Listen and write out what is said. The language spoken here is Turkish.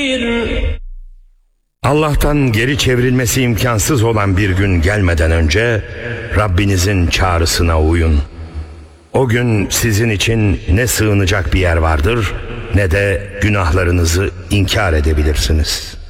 Allah'tan geri çevrilmesi imkansız olan bir gün gelmeden önce Rabbinizin çağrısına uyun. O gün sizin için ne sığınacak bir yer vardır ne de günahlarınızı inkar edebilirsiniz.